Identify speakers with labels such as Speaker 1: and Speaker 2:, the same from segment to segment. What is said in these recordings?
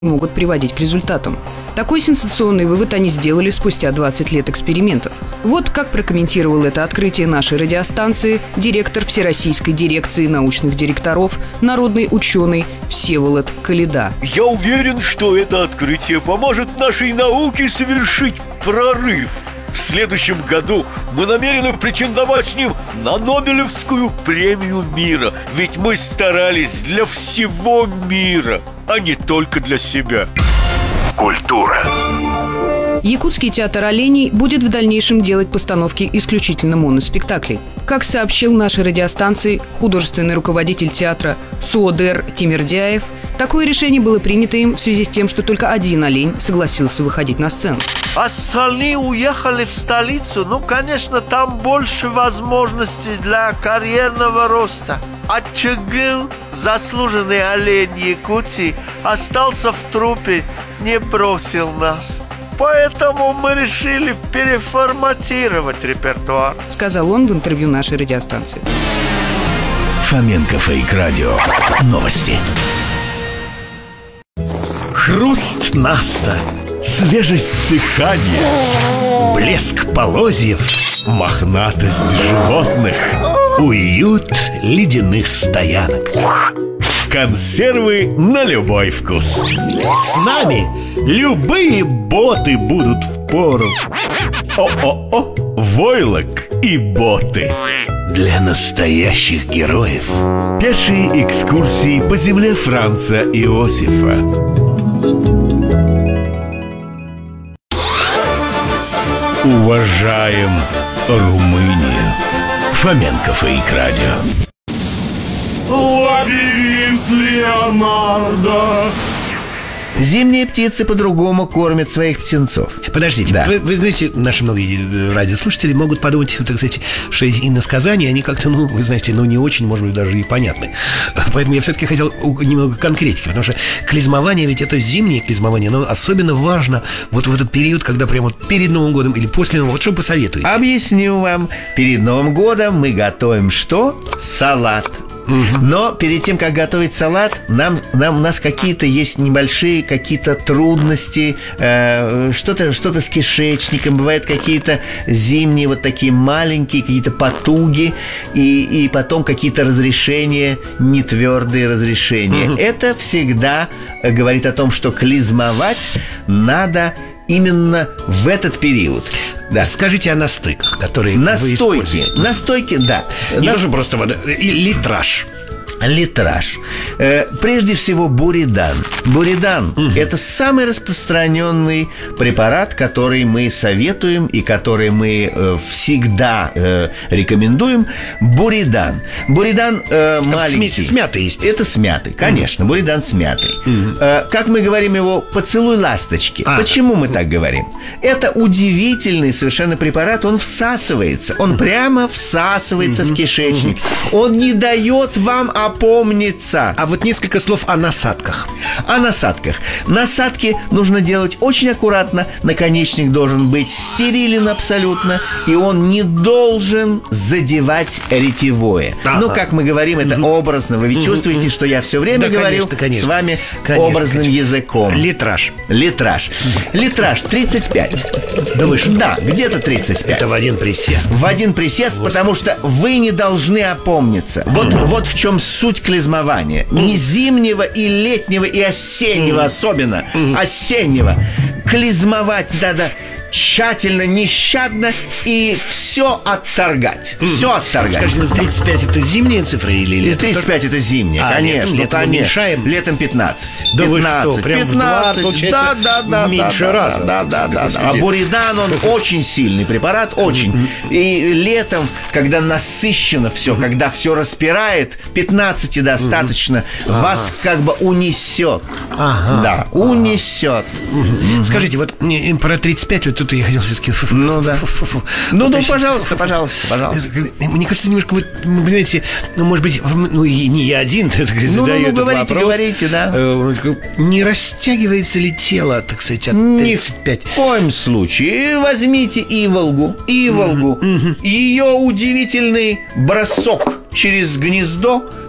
Speaker 1: могут приводить к результатам. Такой сенсационный вывод они сделали спустя 20 лет экспериментов. Вот как прокомментировал это открытие нашей радиостанции директор Всероссийской дирекции научных директоров, народный ученый Всеволод Коляда.
Speaker 2: Я уверен, что это открытие поможет нашей науке совершить прорыв. В следующем году мы намерены претендовать с ним на Нобелевскую премию мира. Ведь мы старались для всего мира, а не только для себя. Культура.
Speaker 1: Якутский театр оленей будет в дальнейшем делать постановки исключительно моноспектаклей. Как сообщил нашей радиостанции художественный руководитель театра Суодер Тимирдяев, такое решение было принято им в связи с тем, что только один олень согласился выходить на сцену.
Speaker 3: Остальные уехали в столицу. Конечно, там больше возможностей для карьерного роста. А Чыгыл, заслуженный олень Якутии, остался в труппе, не бросил нас. Поэтому мы решили переформатировать репертуар,
Speaker 1: сказал он в интервью нашей радиостанции.
Speaker 4: Фоменко Фейк Радио. Новости. Хруст наста, свежесть дыхания, блеск полозьев, мохнатость животных, уют ледяных стоянок. Консервы на любой вкус. С нами любые боты будут впору. ООО «Войлок и боты». Для настоящих героев. Пешие экскурсии по земле Франца Иосифа. Уважаем Румынию. Фоменко Фейк Радио.
Speaker 5: Лабиринт Леонардо.
Speaker 6: Зимние птицы по-другому кормят своих птенцов.
Speaker 7: Подождите,
Speaker 6: да.
Speaker 7: вы знаете, наши многие радиослушатели могут подумать, так сказать, что иносказания, они как-то, вы знаете, не очень, может быть, даже и понятны. Поэтому я все-таки хотел немного конкретики, потому что клизмование, ведь это зимнее клизмование, но особенно важно вот в этот период, когда прямо вот перед Новым годом или после Нового года. Вот что вы посоветуете?
Speaker 6: Объясню вам. Перед Новым годом мы готовим что? Салат. Но перед тем, как готовить салат, у нас какие-то есть небольшие какие-то трудности, что-то с кишечником, бывают какие-то зимние вот такие маленькие какие-то потуги и потом какие-то разрешения, нетвердые разрешения. Это всегда говорит о том, что клизмовать надо именно в этот период.
Speaker 7: Да. Скажите о настойках, которые вы используете.
Speaker 6: Настойки, да.
Speaker 7: Не нужно просто вода. И литраж.
Speaker 6: Литраж. Прежде всего буридан. Буридан – это самый распространенный препарат, который мы советуем и который мы всегда рекомендуем. Буридан. Буридан маленький.
Speaker 7: С мятой, естественно.
Speaker 6: Это с мятой, конечно. Буридан с мятой. Как мы говорим его, поцелуй ласточки. Почему мы так говорим? Это удивительный совершенно препарат. Он всасывается. Он прямо всасывается в кишечник. Он не дает вам опомниться.
Speaker 7: А вот несколько слов о насадках.
Speaker 6: О насадках. Насадки нужно делать очень аккуратно. Наконечник должен быть стерилен абсолютно. И он не должен задевать ретевое. Но, как мы говорим, это образно. Вы ведь чувствуете, что я все время говорю с вами образным языком.
Speaker 7: Литраж.
Speaker 6: Литраж. Литраж 35.
Speaker 7: Да вы что?
Speaker 6: Да, где-то 35.
Speaker 7: Это в один присест.
Speaker 6: В один присест, потому что вы не должны опомниться. Вот в чем суть клизмования. Не зимнего и летнего и осеннего особенно. Осеннего. Клизмовать надо тщательно, нещадно и все отторгать. Все отторгать.
Speaker 7: Скажите, 35 это зимние цифры или летом?
Speaker 6: 35 это зимние, конечно.
Speaker 7: Летом уменьшаем?
Speaker 6: Летом 15.
Speaker 7: Да
Speaker 6: 15,
Speaker 7: вы что, прям 15, в 2, получается, меньше раза.
Speaker 6: Да. А буридан, он очень сильный препарат, очень. И летом, когда насыщено все, когда все распирает, 15 достаточно, вас как бы унесет. Да, унесет.
Speaker 7: Скажите, вот про 35, вот тут я хотел все-таки...
Speaker 6: Ну да. Ну, пожалуйста.
Speaker 7: Мне кажется, немножко, вы понимаете, может быть, и не я один задаю этот вопрос.
Speaker 6: Говорите, да.
Speaker 7: Не растягивается ли тело, так сказать, от 35?
Speaker 6: Ни в коем случае. Возьмите иволгу. Ее удивительный бросок через гнездо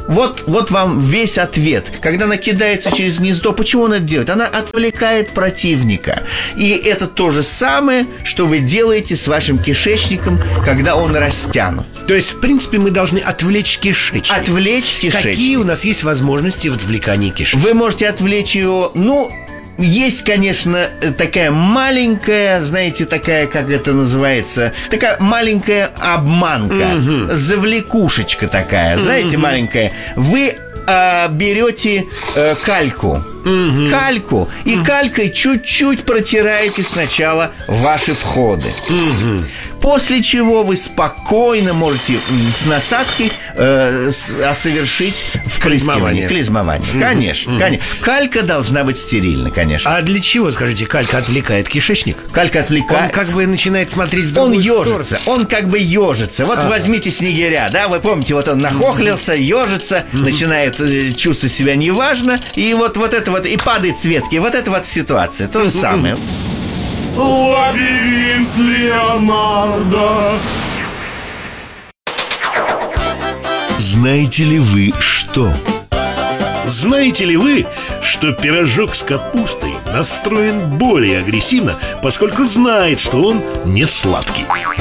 Speaker 6: Вот вам весь ответ. Когда она кидается через гнездо, почему она это делает? Она отвлекает противника. И это то же самое, что вы делаете с вашим кишечником, когда он растянут.
Speaker 7: То есть, в принципе, мы должны отвлечь кишечник.
Speaker 6: Отвлечь кишечник.
Speaker 7: Какие у нас есть возможности в отвлекании кишечника?
Speaker 6: Вы можете отвлечь его, есть, конечно, такая маленькая, знаете, такая, как это называется, такая маленькая обманка, завлекушечка такая, знаете, маленькая. Вы берете кальку, и калькой чуть-чуть протираете сначала ваши входы. После чего вы спокойно можете с насадкой совершить вклизмование. Конечно, конечно. Калька должна быть стерильна, конечно.
Speaker 7: А для чего, скажите, калька отвлекает кишечник?
Speaker 6: Калька отвлекает.
Speaker 7: Он как бы начинает смотреть в другую сторону.
Speaker 6: Он как бы ежится. Вот возьмите снегиря, да, вы помните, вот он нахохлился, ежится, начинает чувствовать себя неважно, и вот это вот, и падает с ветки. Вот это вот ситуация, то же самое.
Speaker 5: Лабиринт Леонардо.
Speaker 4: Знаете ли вы что? Знаете ли вы, что пирожок с капустой настроен более агрессивно, поскольку знает, что он не сладкий?